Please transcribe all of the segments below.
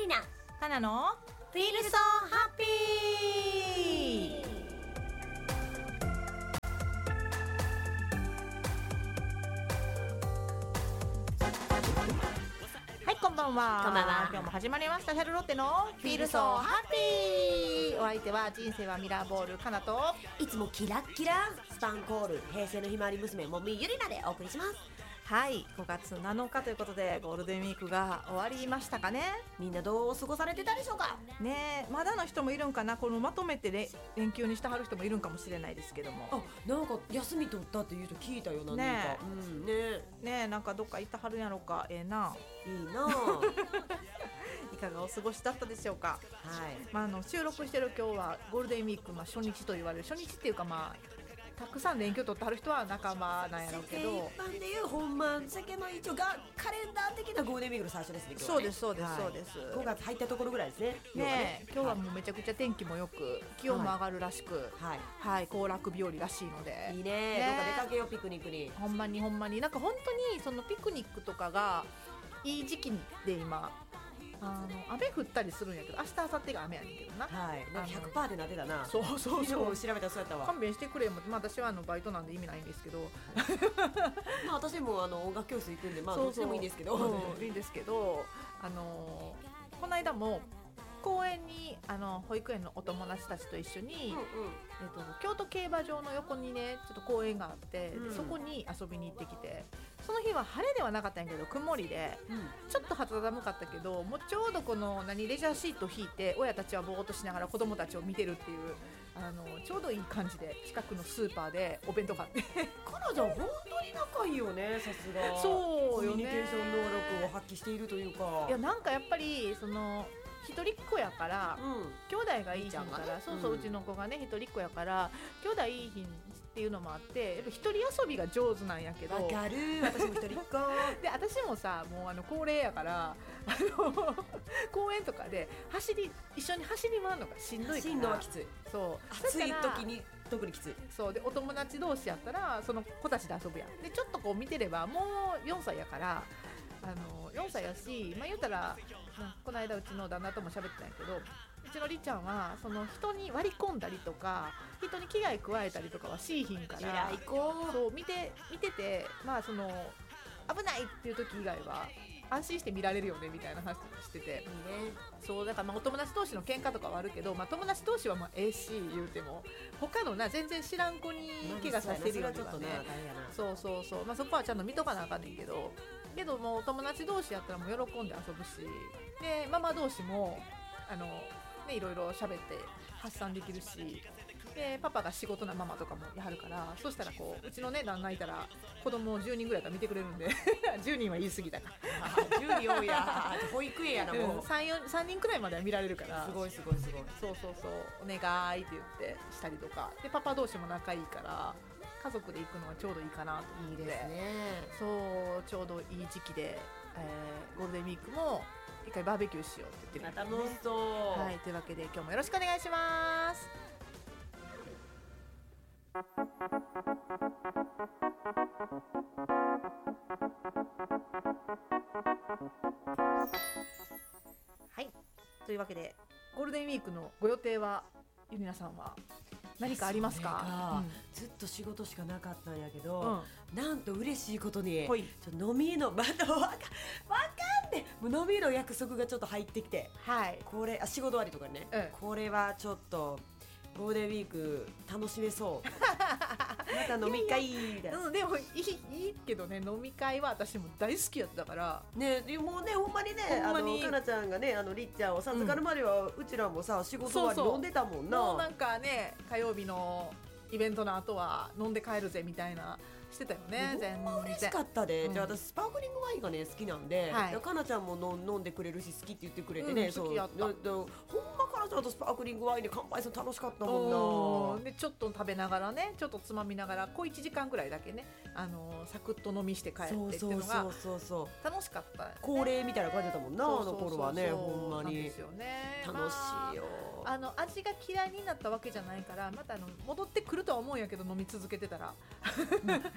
りなかなのフィールソーハッピー。 はい、こんばんは。 こんばんは。 今日も始まりましたシャルロッテのフィールソーハッピー。お相手は人生はミラーボールかなと、 いつもキラッキラスパンコール平成のひまわり娘もみゆりなでお送りします。 はい、5月7日ということでゴールデンウィークが終わりましたかね。 みんなどう過ごされてたでしょうかねえ、まだの人もいるんかな。このまとめて連休にしてはる人もいるんかもしれないですけども、 なんか休み取ったっていうと聞いたよな。 ねえ、 ねえ、なんかどっか行ってはるんやろうか。ええな。 いいなはいかがお過ごしだったでしょうか。収録してる今日はゴールデンウィーク、初日と言われる初日っていうか、たくさん連休取ってはる人は仲間なんやろうけど、 世間一般でいう本番世間の一応がカレンダー的なゴールデンウィークの最初ですね。今日はね、 そうですそうです、そうです。 5月入ったところぐらいですね。 今日はもうめちゃくちゃ天気もよく気温も上がるらしく、行楽日和らしいので、 いいね。どっか出かけよう、ピクニックに。 ほんまになんか本当にそのピクニックとかがいい時期で今雨降ったりするんやけど、明日明後日が雨やねんけどな。 なんか 100% でなってたな。 そう調べたらそうやったわ。 勘弁してくれよ。私はバイトなんで意味ないんですけど私も音楽教室行くんで、どっちでもいいんですけど、 いいんですけど、この間も公園に保育園のお友達たちと一緒に、京都競馬場の横にねちょっと公園があって、そこに遊びに行ってきて、その日は晴れではなかったんやけど曇りで、ちょっと肌寒かったけど、もうちょうどこのレジャーシート引いて親たちはぼーっとしながら子供たちを見てるっていうちょうどいい感じで近くのスーパーでお弁当買って彼女は本当に仲いいよね。さすがそうよね。 コミュニケーション能力を発揮しているというか、 いや、なんかやっぱりその一人っ子やから、兄弟がいいから、うちの子がね一人っ子やから兄弟いい日っていうのもあって、やっぱ一人遊びが上手なんやけど。 わかる。私も一人っ子で、私もさ、もう高齢やから公園とかで一緒に走り回るのがしんどいから。 しんどはきつい。 そう暑い時に特にきつい。 そうで、お友達同士やったらその子たちで遊ぶやん。でちょっとこう見てれば、もう4歳やから4歳やし、言うたらこの間うちの旦那とも喋ってたんやけど、うちのりちゃんはその人に割り込んだりとか人に危害加えたりとかはしいひんから、そう見てて、その危ないっていう時以外は安心して見られるよねみたいな話してて、そうだからお友達同士の喧嘩とかはあるけど、友達同士はええし言うても、他の全然知らん子に怪我させるよりはね、そこはちゃんと見とかなあかんねんけどもう友達同士やったらもう喜んで遊ぶし、でママ同士もいろいろ喋って発散できるし、でパパが仕事なママとかもやはるから、そしたらうちのね旦那いたら子供を10人ぐらいから見てくれるんで10人は言い過ぎたから 10人多いや保育園やな。もう 3人くらいまでは見られるから、 すごい。 そうお願いって言ってしたりとかで、パパ同士も仲いいから家族で行くのはちょうどいいかなと思って。いいですね。そうちょうどいい時期で、ゴールデンウィークも一回バーベキューしようって言ってるんで、 楽しそう。 はい、というわけで今日もよろしくお願いします。はい、というわけでゴールデンウィークのご予定はゆりなさんは何かありますか？ ずっと仕事しかなかったんやけど、なんと嬉しいことに飲みのわかんね、もう飲みの約束がちょっと入ってきて、これ仕事終わりとかね、これはちょっとゴールデンウィーク楽しめそうまた飲み会みたいな。 でもいいけどね、飲み会は私も大好きやったからね。もうね、ほんまにね、かなちゃんがねりっちゃんを授かるまでは、うちらもさ仕事終わり飲んでたもんな。 もうなんかね、火曜日のイベントの後は飲んで帰るぜみたいなしてたよね。 ほんま嬉しかったで、私スパークリングワインがね好きなんで、かなちゃんも飲んでくれるし好きって言ってくれてね、 好きやった。ほんまかなちゃんとスパークリングワインで乾杯するの楽しかったもんな。 でちょっと食べながらね、ちょっとつまみながら1時間ぐらいだけね、サクッと飲みして帰ってっていうのが楽しかった、 恒例みたいな感じだったもんな、あの頃はね。ほんまにですよね。 楽しいよ。 味が嫌いになったわけじゃないから、また戻ってくるとは思うんやけど、飲み続けてたら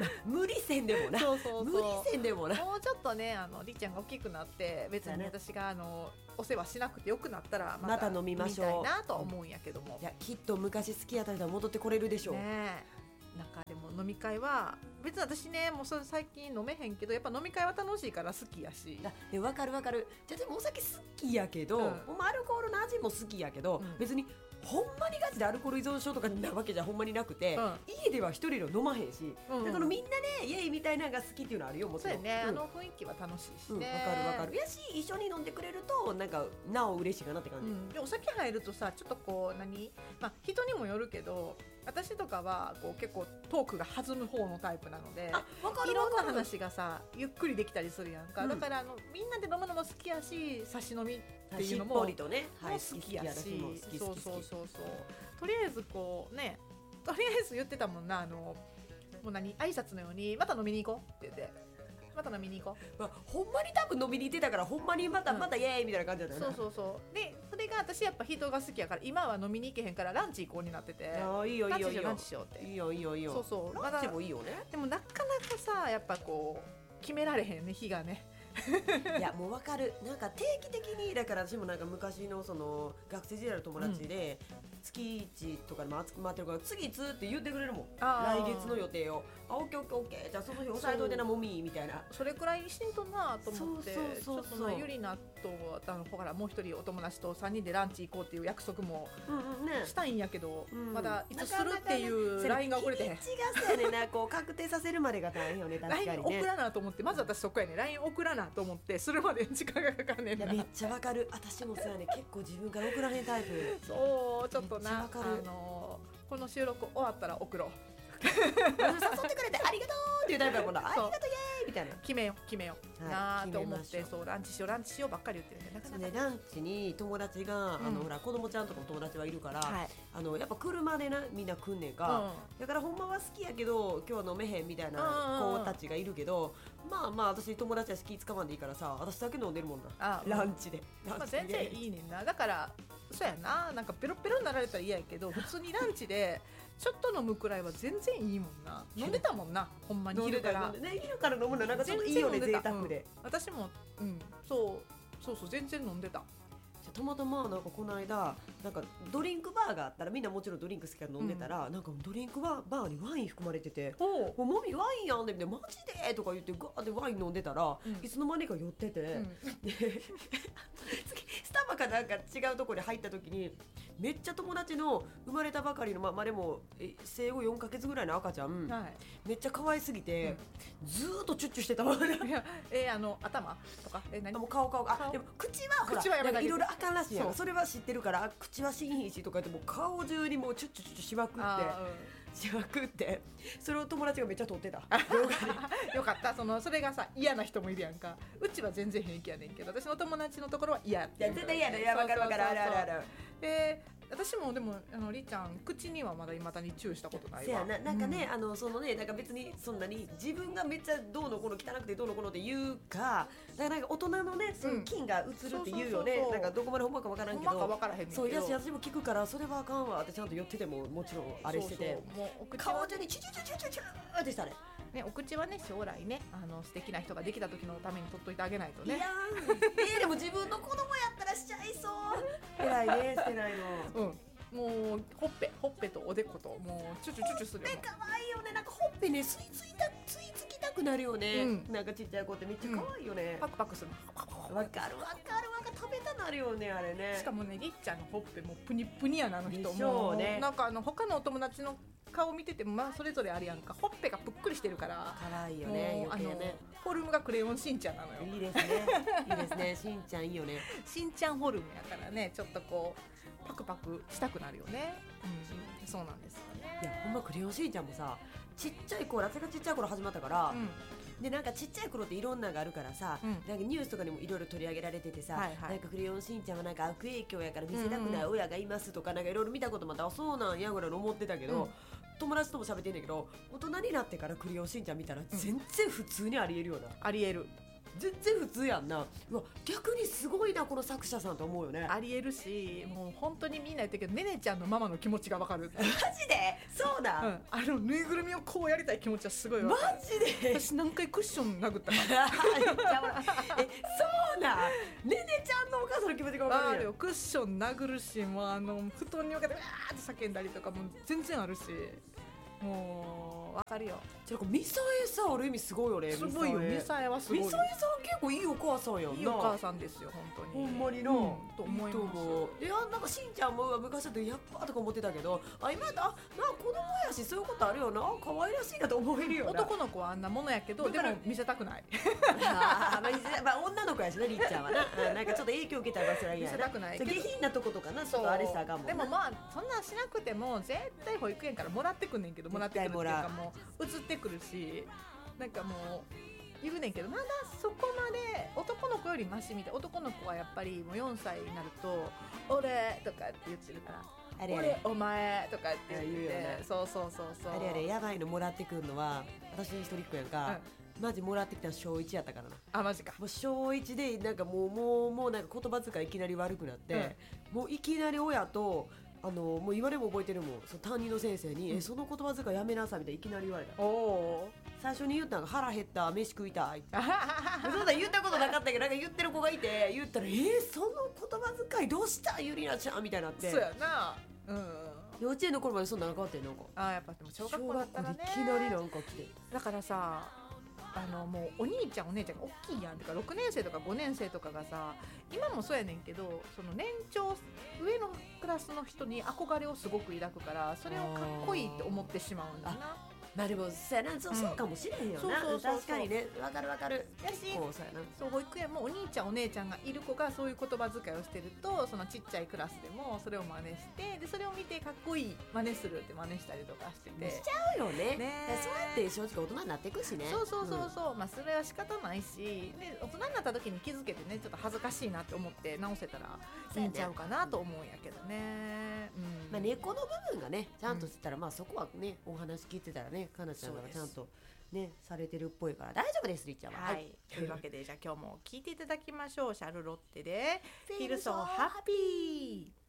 無理せんでもなそうそうそう無理せんでもなもうちょっとねりっちゃんが大きくなって別に私がお世話しなくてよくなったらまた飲みましょうみたいなとは思うんやけども、 いやきっと昔好きやった人は戻ってこれるでしょうね。なんかでも飲み会は別に私ねもうそれ最近飲めへんけどやっぱ飲み会は楽しいから好きやし。 分かる分かる。じゃあでもお酒好きやけど、アルコールの味も好きやけど、別にほんまにガチでアルコール依存症とかなわけじゃほんまになくて、家では一人で飲まへんし、だからみんなねイエイみたいなのが好きっていうのはあるよもちろん。 そうやね、雰囲気は楽しいしね。 分かる分かる。やし一緒に飲んでくれるとなんかなお嬉しいかなって感じ。 でお酒入るとさちょっとこう人にもよるけど私とかはこう結構トークが弾む方のタイプなので、いろんな話がさゆっくりできたりするやんか、だからみんなで飲むのも好きやし差し飲みっていうのもしっぽりとね、 好きやし、そうとりあえずこうねとりあえず言ってたもんなもう挨拶のようにまた飲みに行こうって言ってまた飲みに行こう、 ほんまに多分飲みに行ってたからほんまにまたイエーイみたいな感じだったよね。 そうでそれが私やっぱ人が好きやから今は飲みに行けへんからランチ行こうになってて、 いいよいいよいいよランチしようって。 いいよいいよいいよ。 そうランチもいいよね。 でもなかなかさやっぱこう決められへんね日がね。 いやもう分かる。なんか定期的にだから私もなんか昔のその学生時代の友達で、月1とかで回ってるから次いつって言ってくれるもん。来月の予定をオッケーオッケーオッケーじゃあその日押さえといてなもみみたいな。 それくらいしんとなと思って、ちょっとゆりなとほらもう一人お友達と3人でランチ行こうっていう約束もしたいんやけど、まだいつするっていう LINE が送れてへん。 日にちがそうやねんなこう確定させるまでが大変よね。確かにね。 LINE 送らなと思ってまず私そこやね LINE 送らなと思ってするまで時間がかかんねんな。 めっちゃわかる。私もそうやね結構自分から送らへんタイプ。 そうちょっとなこの収録終わったら送ろう。 誘ってくれてありがとうっていうタイプやもんな。ありがとうイエーイみたいな。 決めようなと思って、そうランチしようばっかり言ってるね。なかなかランチに友達がほら子供ちゃんとかも友達はいるから、やっぱ車でなみんな来んねんか、だからほんまは好きやけど今日は飲めへんみたいな子たちがいるけど、まあ私友達は好き使わんでいいからさ私だけ飲んでるもんな。ランチで全然いいねんな。だからそうやな、なんかペロペロになられたら嫌やけど普通にランチでちょっと飲むくらいは全然いいもんな。飲んでたもんなほんまに昼から昼から飲むのなんかちょっといいよね贅沢で。 私もそう全然飲んでた。 たまたまなんかこの間なんかドリンクバーがあったらみんなもちろんドリンク好きから飲んでたら、なんかドリンクバーにワイン含まれてて「もうマミワインやんで」みたいな「マジで?」とか言ってガーってワイン飲んでたら、いつの間にか酔ってて、でスタバかなんか違うところに入った時にめっちゃ友達の生まれたばかりのでも生後4ヶ月ぐらいの赤ちゃん、めっちゃ可愛すぎて、ずーっとチュッチュしてたわ。 頭とかもう顔でも口はほらなんかいろいろあかんらしいやん。それは知ってるから口はしんひんしとか言ってもう顔中にもうチュッチュチュッチュしまくってそれを友達がめっちゃ撮ってた動画で。 よかった。それがさ嫌な人もいるやんか。うちは全然平気やねんけど私の友達のところは嫌って絶対嫌だ。いや分かる分かる。あるあるある。 で私もでもりっちゃん口にはまだ未だにチューしたことないわ。 なんかね、なんか別にそんなに自分がめっちゃどうのこうの汚くてどうのこうのって言うか、だからなんか大人のねその菌が移るって言うよね。なんかどこまでほんまか分からんけど、そうやし私も聞くからそれはあかんわってちゃんと言っててももちろんあれしてて、顔中にチュチュチュチュチュチュってしたね。 お口はね将来ね素敵な人ができた時のために取っといてあげないとね。 いやでも自分の子供やったらしちゃいそう。偉いね捨てないの。 もうほっぺとおでこともうチュチュチュチュするよ。 可愛いよね。なんかほっぺね吸い付きたくなるよね。なんかちっちゃい子ってめっちゃ可愛いよね。 パクパクする。 わかる食べたなるよねあれね。 しかもねりっちゃんのほっぺもプニプニやなあの人。 もね。 なんか他のお友達の顔見ててもそれぞれあるやんか。ほっぺがぷっくりしてるから可愛いよね。 フォルムがクレヨンしんちゃんなのよ。 いいですねいいですね。しんちゃんいいよね。 しんちゃんフォルムやからねちょっとこうパクパクしたくなるよね。そうなんですよね。 いやほんまクレヨンしんちゃんもさちっちゃい頃私がちっちゃい頃始まったから、でなんかちっちゃい頃っていろんなのがあるからさ、なんかニュースとかにもいろいろ取り上げられててさ、なんかクレヨンしんちゃんはなんか悪影響やから見せたくない親がいますとかなんかいろいろ見たこともあってそうなんやぐらい思ってたけど、友達とも喋ってんだけど大人になってからクレヨンしんちゃん見たら全然普通にありえるような。 ありえる。 全然普通やんな。うわ逆にすごいなこの作者さんと思うよね。 ありえるし、もう本当にみんな言ってるけど、ねねちゃんのママの気持ちがわかる。 マジでそうだ、 ぬいぐるみをこうやりたい気持ちはすごいわマかる。 ジで私何回クッション殴ったかそうなんねねちゃんのお母さんの気持ちが分かるよ。 クッション殴るし、もう布団に向かってわーって叫んだりとかも全然あるし、もうわかるよ。 ミサエさんある意味すごいよね。 すごいよ、ミサエはすごい。 ミサエさん結構いいお母さんやんな。 いいお母さんですよ本当に。 ほんまにな、 と思います。 いやなんかしんちゃんも昔だとやっぱとか思ってたけど、今やったら子供やしそういうことあるよな、可愛らしいなと思えるよな。 男の子はあんなものやけど、でも見せたくない。 女の子やしな、りっちゃんはな。なんかちょっと影響受けたらそれは嫌やな。 見せたくない。 下品なとことかな、ちょっとあれさがも。 でもそんなんしなくても絶対保育園からもらってくんねんけど、もらってくるっていうかもう移ってくるし、なんかもう言うねんけど、まだそこまで男の子よりマシみたい。男の子はやっぱりもう4歳になると俺とかって言ってるから、俺お前とかって言ってて、そうあれやばいのもらってくるのは、私一人っ子やんか、マジもらってきたの小1やったからな。 あ、マジか。 もう小1でなんかもうなんか言葉遣いいきなり悪くなって、もういきなり親ともう今でも覚えてるもん、その担任の先生に、その言葉遣いやめなさいみたいないきなり言われた。最初に言ったのが腹減った飯食いたいそうだ言ったことなかったけど、なんか言ってる子がいて、言ったらその言葉遣いどうしたゆりなちゃんみたいになって。 そうやな。 幼稚園の頃までそんなの変わってんのか。 やっぱでも小学校だったらね、 いきなりなんか来て、 だからさ、もうお兄ちゃんお姉ちゃんが大きいやんってか、6年生とか5年生とかがさ、今もそうやねんけど、その年長上のクラスの人に憧れをすごく抱くから、それをかっこいいって思ってしまうんだな。 まあでもそうかもしれへんよな。確かにね、わかるやし、そう保育園もお兄ちゃんお姉ちゃんがいる子がそういう言葉遣いをしてると、そのちっちゃいクラスでもそれを真似して、でそれを見てかっこいい真似するって真似したりとかしてて、 しちゃうよね。そうやって正直大人になっていくしね。 そう、まあそれは仕方ないし、で大人になった時に気づけてね、ちょっと恥ずかしいなって思って直せたらいいんちゃうかなと思うんやけどね。 まあ根っこの部分がねちゃんとしてたら、まあそこはねお話聞いてたらね、かなちゃんがちゃんとねされてるっぽいから大丈夫です、りっちゃんは。 はい、というわけでじゃあ今日も聞いていただきましょう。シャルロッテで Feel So Happy。